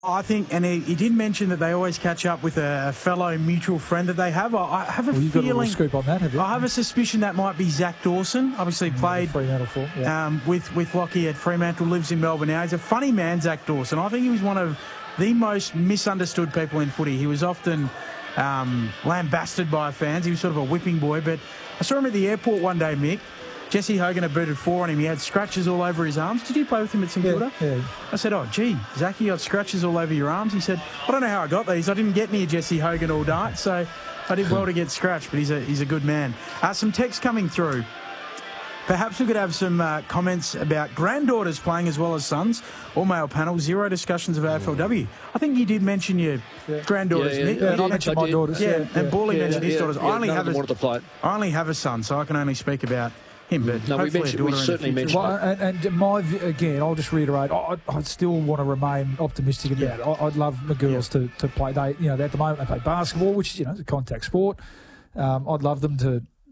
I think, and he did mention that they always catch up with a fellow mutual friend that they have. I have a you've got a little feeling. scoop on that, have you? I have a suspicion that might be Zach Dawson. Obviously played Fremantle with Lockie at Fremantle, lives in Melbourne now. He's a funny man, Zach Dawson. I think he was one of the most misunderstood people in footy. He was often lambasted by fans. He was sort of a whipping boy. But I saw him at the airport one day, Mick. Jesse Hogan had booted 4 on him. He had scratches all over his arms. Did you play with him at St Kilda? Yeah. I said, oh, gee, Zach, you got scratches all over your arms? He said, I don't know how I got these. I didn't get near Jesse Hogan all night, so I did well to get scratched, but he's a good man. Some text coming through. Perhaps we could have some comments about granddaughters playing as well as sons. All male panel, zero discussions of AFLW. I think you did mention your granddaughters, Nick. Yeah, I mentioned my daughters. Yeah, and Bawley mentioned his daughters. I only have a son, so I can only speak about him. But no, we certainly mentioned. Well, and again, I'll just reiterate. I still want to remain optimistic about it. I'd love my girls to play. They, at the moment they play basketball, which is a contact sport. I'd love them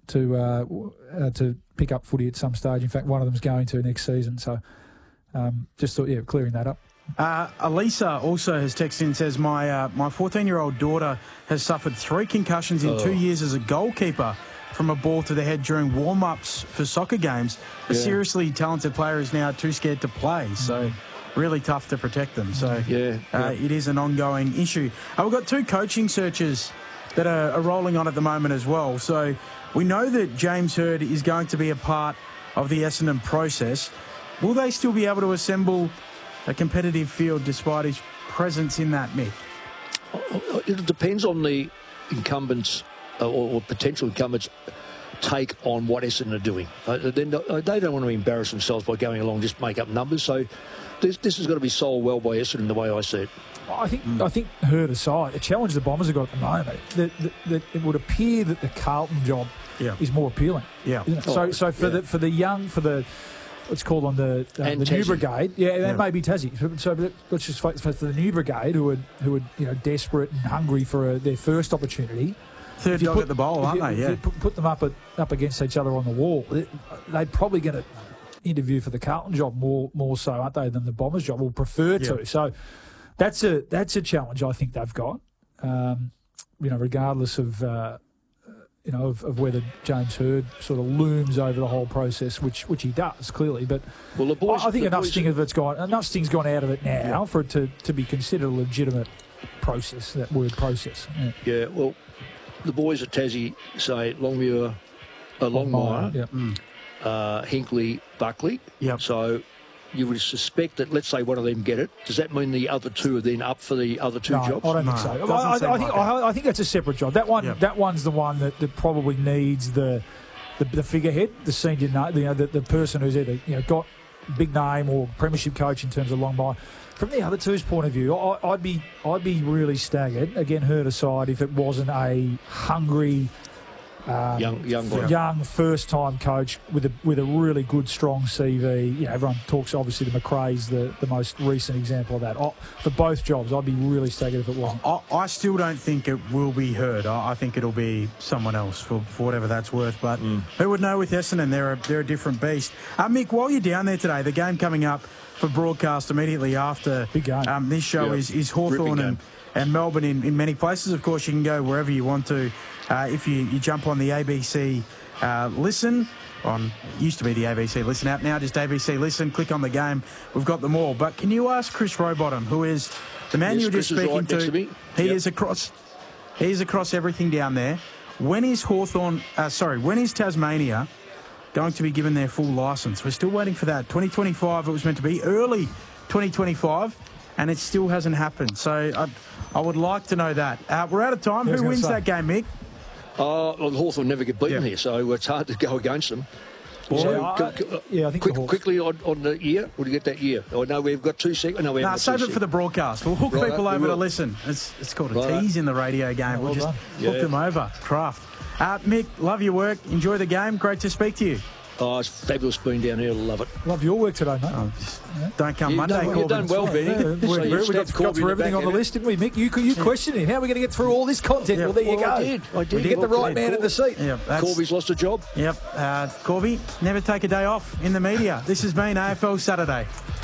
to pick up footy at some stage. In fact, one of them's going to next season. So just thought, clearing that up. Elisa also has texted in and says, my 14-year-old daughter has suffered 3 concussions in 2 years as a goalkeeper from a ball to the head during warm-ups for soccer games. A seriously talented player is now too scared to play, so really tough to protect them. So it is an ongoing issue. We've got 2 coaching searches that are rolling on at the moment as well. So we know that James Hird is going to be a part of the Essendon process. Will they still be able to assemble a competitive field despite his presence in that mix? It depends on the incumbents or potential incumbents' take on what Essendon are doing. They don't want to embarrass themselves by going along just make up numbers. So this has got to be sold well by Essendon the way I see it. I think Hird aside, the challenge the Bombers have got at the moment, that it would appear that the Carlton job is more appealing. Yeah. So for the young, let's call on the new brigade. And maybe Tassie. So let's just focus for the new brigade who are desperate and hungry for their first opportunity. Third dog at the bowl, aren't they? Yeah. Put them up against each other on the wall. They're probably going to interview for the Carlton job more so, aren't they, than the Bombers job? Or prefer to. So that's a challenge I think they've got. Regardless of whether James Hird sort of looms over the whole process, which he does clearly. But I think enough sting's gone out of it now for it to be considered a legitimate process. That word process. Yeah. Well, the boys at Tassie say Longmire, Hinkley, Buckley. Yep. So you would suspect that, let's say one of them get it. Does that mean the other 2 are then up for the other 2 jobs? I don't think so. I think that's a separate job. That one's the one that probably needs the figurehead, the senior, the person who's either got big name or premiership coach in terms of Longmire. From the other 2's point of view, I'd be really staggered. Again, Hird aside, if it wasn't a hungry, young first-time coach with a really good, strong CV. Everyone talks obviously to McRae's the most recent example of that. For both jobs, I'd be really staggered if it wasn't. I still don't think it will be Hird. I think it'll be someone else for whatever that's worth. But who would know with Essendon? They're a different beast. Mick, while you're down there today, the game coming up for broadcast immediately after this show is Hawthorn and Melbourne in many places. Of course, you can go wherever you want to. If you jump on the ABC Listen, used to be the ABC Listen app, now just ABC Listen, click on the game. We've got them all. But can you ask Chris Rowbottom, who is the man you were just speaking to? He is across everything down there. When is Tasmania going to be given their full licence? We're still waiting for that. 2025 it was meant to be, early 2025, and it still hasn't happened. So I would like to know that. We're out of time. Who wins that game, Mick? Hawthorn never get beaten here, so it's hard to go against them. I think quickly on the year. Would you get that year? I know we've got 2 seconds. No, we haven't. Save it for the broadcast. We'll hook people over to listen. It's called a tease in the radio game. We'll just hook them over. Craft. Mick, love your work. Enjoy the game. Great to speak to you. Oh, it's fabulous being down here. Love it. Love your work today, mate. Don't come Monday, You've done well, Benny. We got through everything on the list, didn't we, Mick? You questioned him. How are we going to get through all this content? Well, there you go. I did. You get the right man in the seat. Corby's lost a job. Yep. Corby, never take a day off in the media. This has been AFL Saturday.